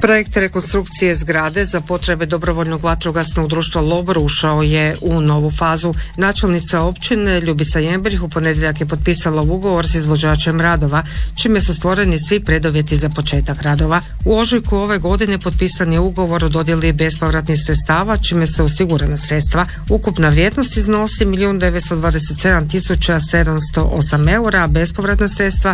Projekt rekonstrukcije zgrade za potrebe dobrovoljnog vatrogasnog društva Lobor ušao je u novu fazu. Načelnica općine Ljubica Jembrih u ponedjeljak je potpisala ugovor s izvođačem radova, čime su stvoreni svi preduvjeti za početak radova. U ožujku ove godine potpisan je ugovor o dodjeli bespovratnih sredstava, čime se osigurana sredstva. Ukupna vrijednost iznosi 1.927.708 eura, a bespovratna sredstva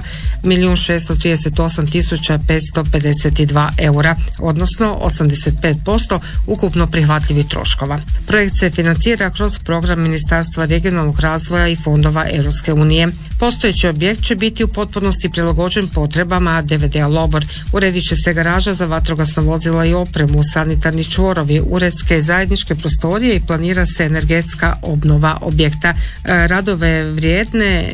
1.638.552 eura, odnosno 85% ukupno prihvatljivih troškova. Projekt se financira kroz program Ministarstva regionalnog razvoja i fondova Europske unije. Postojeći objekt će biti u potpunosti prilagođen potrebama DVD-a Lobor. Uredit će se garaža za vatrogasna vozila i opremu, sanitarni čvorovi, uredske zajedničke prostorije i planira se energetska obnova objekta. Radove vrijedne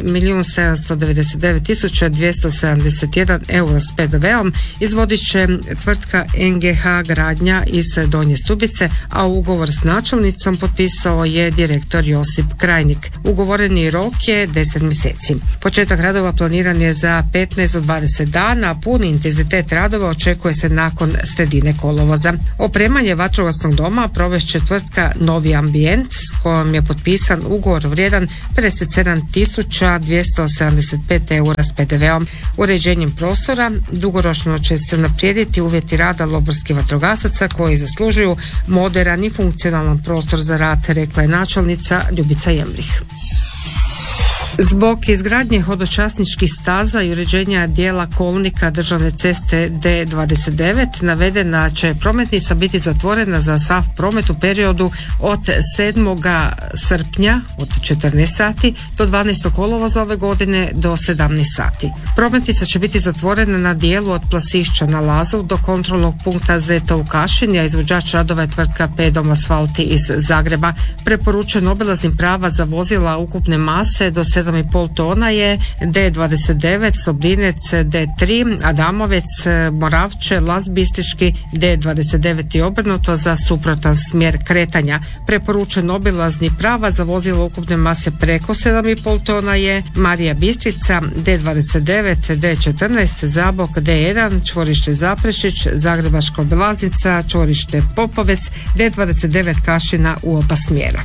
1.799.271 eura s PDV-om izvodit će tvrtka NGH Gradnja iz Donje Stubice, a ugovor s načelnicom potpisao je direktor Josip Krajnik. Ugovoreni rok je 10 mjeseci. Početak radova planiran je za 15 do 20 dana, a puni intenzitet radova očekuje se nakon sredine kolovoza. Opremanje vatrogasnog doma provest će tvrtka Novi Ambijent s kojom je potpisan ugovor vrijedan 57.275 eura s PDV-om. Uređenjem prostora dugoročno će se unaprijediti uvjeti rada loborskih vatrogasaca koji zaslužuju moderan i funkcionalan prostor za rad, rekla je načelnica Ljubica Jembrih. Zbog izgradnje hodočasničkih staza i uređenja dijela kolnika državne ceste D29 navedena će prometnica biti zatvorena za sav promet u periodu od 7. srpnja od 14 sati do 12. kolovoza ove godine do 17 sati. Prometnica će biti zatvorena na dijelu od Plasišća na Lazu do kontrolnog punkta Zeta u Kašini, a izvođač radova je tvrtka Pedom Asfalti iz Zagreba. Preporučen obilaznim prava za vozila ukupne mase do 7,5 tona je D29, Sobinec D3, Adamovec, Moravče, Las Bistriški D29 i obrnuto za suprotan smjer kretanja. Preporučen obilazni prava za vozila ukupne mase preko 7,5 tona je Marija Bistrica D29, D14, Zabok D1, čvorište Zaprešić, Zagrebačka obilaznica, čvorište Popovec, D29 Kašina u oba smjera.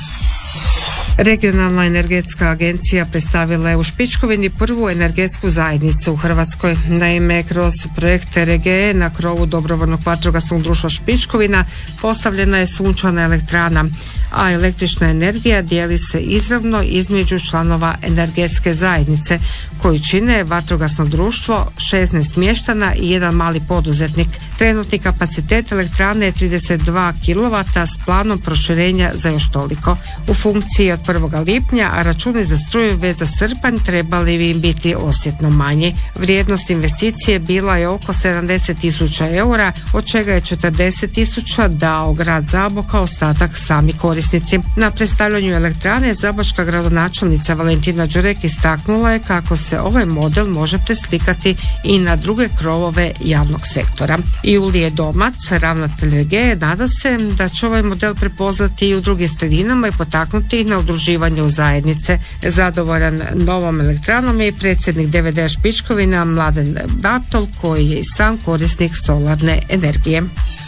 Regionalna energetska agencija predstavila je u Špičkovini prvu energetsku zajednicu u Hrvatskoj. Naime, kroz projekt RGE na krovu dobrovoljnog vatrogasnog društva Špičkovina postavljena je sunčana elektrana, a električna energija dijeli se izravno između članova energetske zajednice koju čine vatrogasno društvo, 16 mještana i jedan mali poduzetnik. Trenutni kapacitet elektrane je 32 kW s planom proširenja za još toliko. U funkciji od 1. lipnja, a računi za struju već za srpanj trebali bi im biti osjetno manji. Vrijednost investicije bila je oko 70.000 eura, od čega je 40.000 dao grad Zabok, a ostatak sami korisnici. Na predstavljanju elektrane zabočka gradonačelnica Valentina Đurek istaknula je kako se ovaj model može preslikati i na druge krovove javnog sektora. Julije Domac, ravnatelj RGE, nada se da će ovaj model prepoznati i u drugim sredinama i potaknuti ih na udruživanje u zajednice. Zadovoljan novom elektranom je i predsjednik DVD Špičkovina Mladen Bartol, koji je i sam korisnik solarne energije.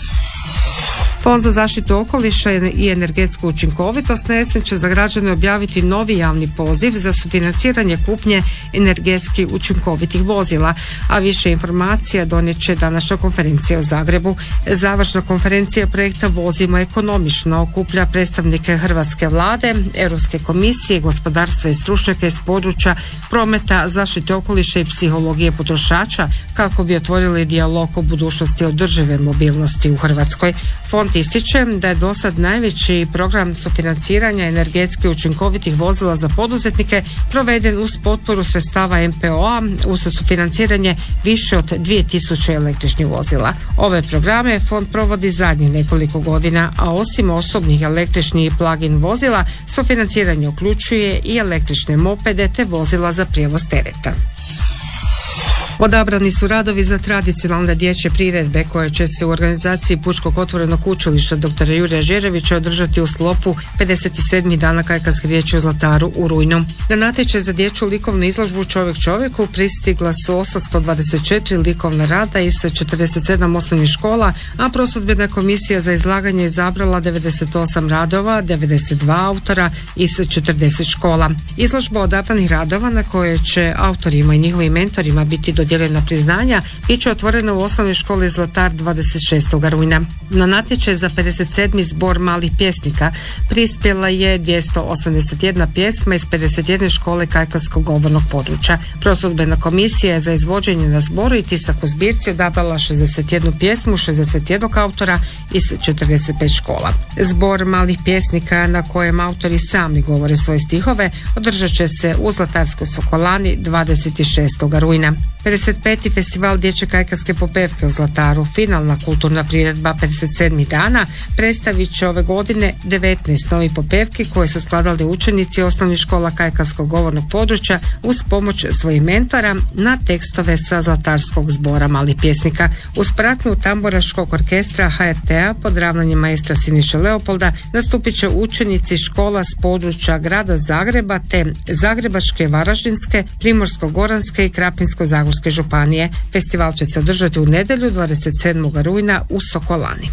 Fond za zaštitu okoliša i energetsku učinkovitost na jesen će za građane objaviti novi javni poziv za sufinanciranje kupnje energetski učinkovitih vozila, a više informacija donijet će današnja konferencija u Zagrebu. Završna konferencija projekta Vozimo ekonomično okuplja predstavnike Hrvatske vlade, Europske komisije, gospodarstva i stručnjaka iz područja prometa, zaštite okoliša i psihologije potrošača kako bi otvorili dijalog o budućnosti održive mobilnosti u Hrvatskoj. Fond ističe da je dosad najveći program sufinanciranja energetski učinkovitih vozila za poduzetnike proveden uz potporu sredstava MPO-a uz sufinanciranje više od 2000 električnih vozila. Ove programe fond provodi zadnjih nekoliko godina, a osim osobnih električnih i plug-in vozila, sufinanciranje uključuje i električne mopede te vozila za prijevoz tereta. Odabrani su radovi za tradicionalne dječje priredbe koje će se u organizaciji Pučkog otvorenog učilišta dr. Jurija Žerevića održati u sklopu 57. dana kajkavske riječi u Zlataru u rujnu. Na natječaj za dječju likovnu izložbu Čovjek čovjeku pristigla su 824 likovna rada iz 47 osnovnih škola, a prosudbena komisija za izlaganje izabrala 98 radova, 92 autora iz 40 škola. Izložba odabranih radova na kojoj će autorima i njihovim mentorima biti dodijeljena priznanja bit će otvorena u osnovnoj školi Zlatar 26. rujna. Na natječaj za 57. zbor malih pjesnika prispjela je 281 pjesma iz 51 škole kajkavskog govornog područja. Prosudbena komisija je za izvođenje na zboru i tisak u zbirci odabrala 61 pjesmu 61 autora iz 45 škola. Zbor malih pjesnika na kojem autori sami govore svoje stihove održat će se u Zlatarskoj Sokolani 26. rujna. 55. festival dječje kajkavske popevke u Zlataru, finalna kulturna priredba 57. dana, predstavit će ove godine 19 novih popevki koje su skladali učenici osnovnih škola kajkavskog govornog područja uz pomoć svojih mentora na tekstove sa Zlatarskog zbora malih pjesnika. Uz pratnju tamburaškog orkestra HRT-a pod ravnanjem maestra Siniše Leopolda nastupit će učenici škola s područja grada Zagreba te Zagrebačke, Varaždinske, Primorsko-goranske i Krapinsko-zagorske županije. Festival će se održati u nedjelju 27. rujna u Sokolani.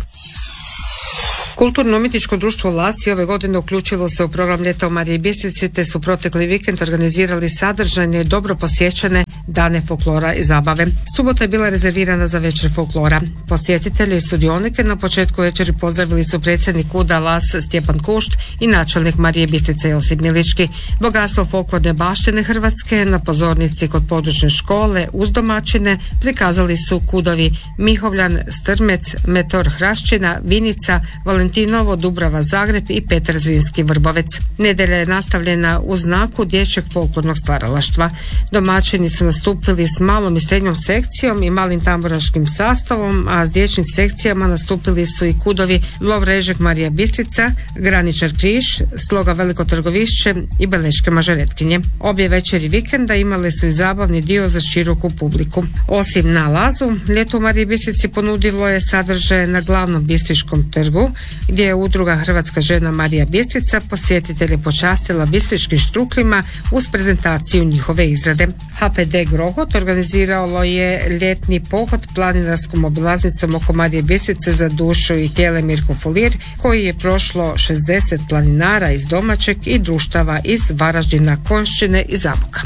Kulturno-umjetničko društvo Lasi ove godine uključilo se u program Ljeta u Mariji Bistrici te su protekli vikend organizirali sadržajne i dobro posjećene dane folklora i zabave. Subota je bila rezervirana za večer folklora. Posjetitelji i sudionike na početku večeri pozdravili su predsjednik UDA Las Stjepan Kušt i načelnik Marije Bistrice Josip Milički. Bogatstvo folklorne baštine Hrvatske na pozornici kod područne škole uz domaćine prikazali su kudovi Mihovljan, Strmec, Metor Hrašćina, Vinica, Valentinovo, Dubrava Zagreb i Petržinski Vrbovec. Nedelja je nastavljena u znaku dječjeg folklornog stvaralaštva. Domaćini su nastupili s malom i srednjom sekcijom i malim tamburaškim sastavom, a s dječjim sekcijama nastupili su i kudovi Lovrežek Marija Bistrica, Graničar Križ, Sloga Veliko Trgovišće i Beleške Mažaretkinje. Obje večeri vikenda imale su i zabavni dio za široku publiku. Osim na Lazu, Ljeto u Mariji Bistrici ponudilo je sadržaje na glavnom bistriškom trgu, gdje je udruga Hrvatska žena Marija Bistrica posjetitelje počastila bistriškim štrukljima uz prezentaciju njihove izrade. HPD Grohot organiziralo je ljetni pohod planinarskom obilaznicom oko Marije Bistrice za dušu i tijele Mirko Folir, koji je prošlo 60 planinara iz domaćeg i društava iz Varaždina, Konjšćine i Zaboka.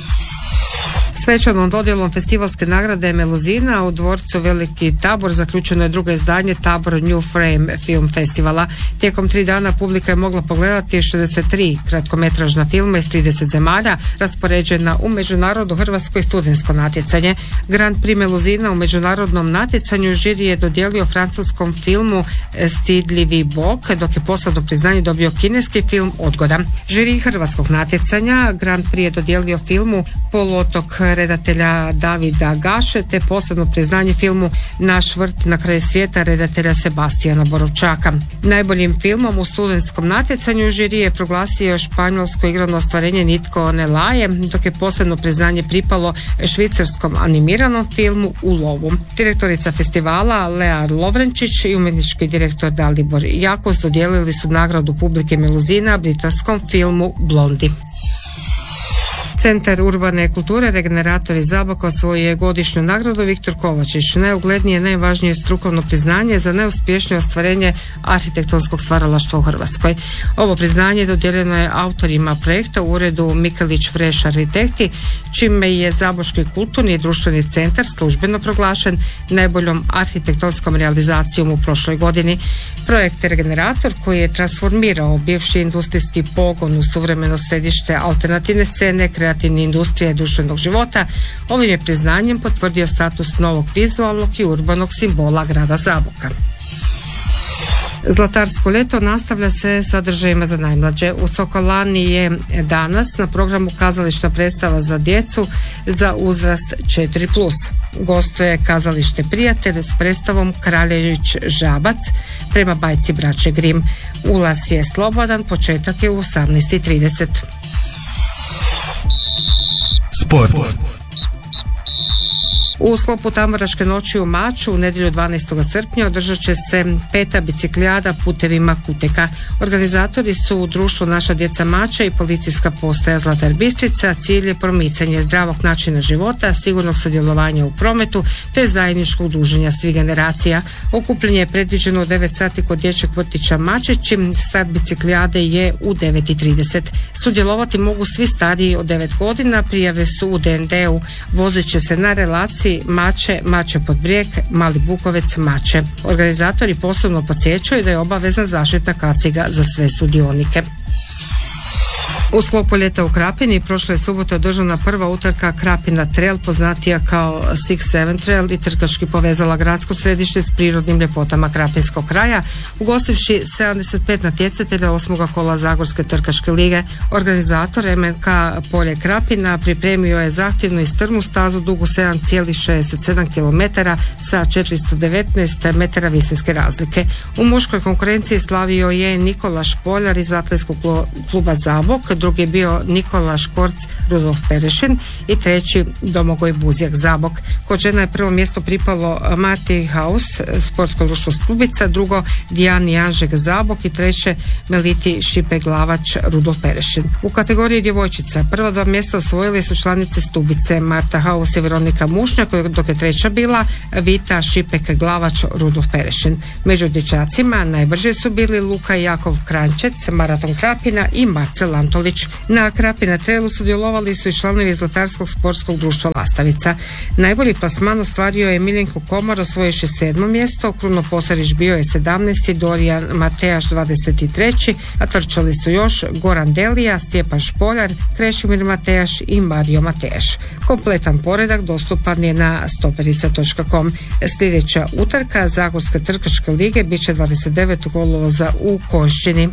Svečanom dodjelom festivalske nagrade Meluzina u dvorcu Veliki Tabor zaključeno je drugo izdanje Tabor New Frame film festivala. Tijekom 3 dana publika je mogla pogledati 63 kratkometražna filma iz 30 zemalja raspoređena u međunarodno hrvatsko i studentsko natjecanje. Grand Prix Meluzina u međunarodnom natjecanju žiri je dodijelio francuskom filmu Stidljivi bog, dok je posebno priznanje dobio kineski film Odgoda. Žiri hrvatskog natjecanja Grand Prix je dodijelio filmu Poluotok redatelja Davida Gaše te posebno priznanje filmu Naš vrt na kraju svijeta redatelja Sebastijana Borovčaka. Najboljim filmom u studentskom natjecanju žiri je proglasio španjolsko igrano ostvarenje Nitko ne laje, dok je posebno priznanje pripalo švicarskom animiranom filmu U lovu. Direktorica festivala Lea Lovrenčić i umjetnički direktor Dalibor Jakos dodijelili su nagradu publike Meluzina britanskom filmu Blondi. Centar urbane kulture Regenerator iz Zaboka osvojio je godišnju nagradu Viktor Kovačić, najuglednije i najvažnije strukovno priznanje za najuspješnije ostvarenje arhitektonskog stvaralaštva u Hrvatskoj. Ovo priznanje dodijeljeno je autorima projekta u uredu Mikelić Freš arhitekti, čime je Zaboški kulturni i društveni centar službeno proglašen najboljom arhitektonskom realizacijom u prošloj godini. Projekt Regenerator, koji je transformirao bivši industrijski pogon u suvremeno središte alternativne scene, kreativne industrije i društvenog života, ovim je priznanjem potvrdio status novog vizualnog i urbanog simbola grada Zaboka. Zlatarsko ljeto nastavlja se sadržajima za najmlađe. U Sokolani je danas na programu kazališna predstava za djecu za uzrast 4+. Gostuje kazalište Prijatelj s predstavom Kraljević Žabac prema bajci braće Grim. Ulaz je slobodan, početak je u 18:30. Sport. U sklopu Tamburaške noći u Maču u nedjelju 12. srpnja održat će se 5. biciklijada putevima Kuteka. Organizatori su društvo Naša djeca Mača i policijska postaja Zlatar Bistrica. Cilj je promicanje zdravog načina života, sigurnog sudjelovanja u prometu te zajedničkog druženja svih generacija. Okupljanje je predviđeno u 9 sati kod dječjeg vrtića Mačići. Start biciklijade je u 9:30. Sudjelovati mogu svi stariji od 9 godina. Prijave su u DND-u. Vozit će se na relaciji Mače pod Brijeg, Mali Bukovec, Mače. Organizatori posebno podsjećaju da je obavezna zaštitna kaciga za sve sudionike. U sklopu ljeta u Krapini prošle je subote održana prva utrka Krapina Trail, poznatija kao 6-7 Trail, i trkački povezala gradsko središte s prirodnim ljepotama Krapinskog kraja, ugostivši 75 natjecatelja 8. kola Zagorske trkaške lige. Organizator MNK Polje Krapina pripremio je zahtjevnu i strmu stazu dugu 7,67 km sa 419 metara visinske razlike. U muškoj konkurenciji slavio je Nikola Špoljar iz atletskog kluba Zabok, drugi je bio Nikola Škorc Rudolf Perešin i treći Domagoj Buzjak Zabok. Kod žena je prvo mjesto pripalo Marti Haus, sportsko društvo Stubica, drugo Dijani Anžek Zabok i treće Meliti Šipe Glavač Rudolf Perešin. U kategoriji djevojčica prva 2 mjesta osvojili su članice Stubice Marta Haus i Veronika Mušnjak, dok je treća bila Vita Šipek Glavač Rudolf Perešin. Među dječacima najbrže su bili Luka Jakov Krančec, Maraton Krapina i Marcel Antolić. Na Krapina Trailu sudjelovali su i članovi Zlatarskog sportskog društva Lastavica. Najbolji plasman ostvario je Miljenko Komar, osvojivši 7. mjesto, Kruno Posarić bio je 17. Dorijan Matejaš 23. a trčali su još Goran Delija, Stjepan Špoljar, Krešimir Matejaš i Mario Matejaš. Kompletan poredak dostupan je na stoperica.com. Sljedeća utrka Zagorske trkaške lige bit će 29. kolovoza u Konjšćini.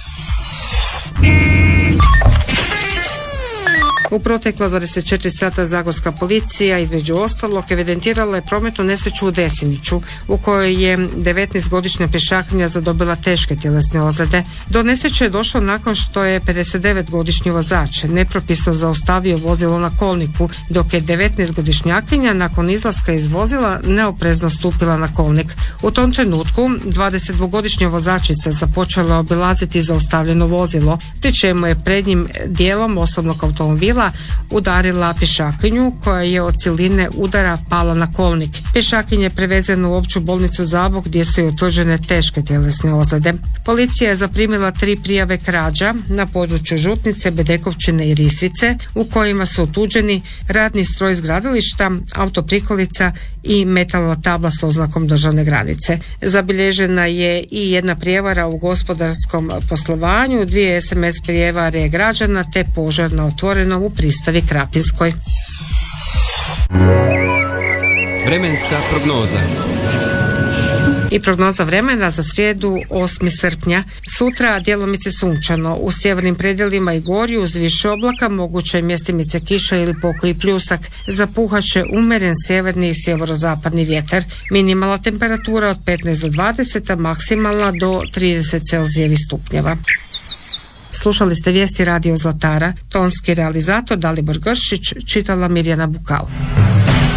U protekla 24 sata Zagorska policija između ostalog evidentirala je prometnu nesreću u Desiniću u kojoj je 19-godišnja pješakinja zadobila teške tjelesne ozljede. Do nesreće je došlo nakon što je 59-godišnji vozač nepropisno zaustavio vozilo na kolniku, dok je 19-godišnjakinja nakon izlaska iz vozila neoprezno stupila na kolnik. U tom trenutku 22-godišnja vozačica započela obilaziti zaustavljeno vozilo, pri čemu je prednjim dijelom osobnog automobila udarila pješakinju koja je od siline udara pala na kolnik. Pješakinja je prevezena u opću bolnicu Zabok gdje su joj utvrđene teške tjelesne ozljede. Policija je zaprimila 3 prijave krađa na području Žutnice, Bedekovčine i Risvice u kojima su otuđeni radni stroj iz gradilišta, autoprikolica i metalna tabla s oznakom državne granice. Zabilježena je i jedna prijevara u gospodarskom poslovanju, 2 SMS prijevare građana te požar na otvorenom u Pristavi Krapinskoj. Vremenska prognoza. I prognoza vremena za srijedu 8. srpnja. Sutra djelomice sunčano. U sjevernim predjelima i gorju uz više oblaka moguće je mjestimice kiša ili pokoji pljusak. Zapuhat će umjeren sjeverni i sjeverozapadni vjetar. Minimalna temperatura od 15 do 20, a maksimalna do 30 Celzijevih stupnjeva. Slušali ste vijesti Radio Zlatara. Tonski realizator Dalibor Gršić, čitala Mirjana Bukal.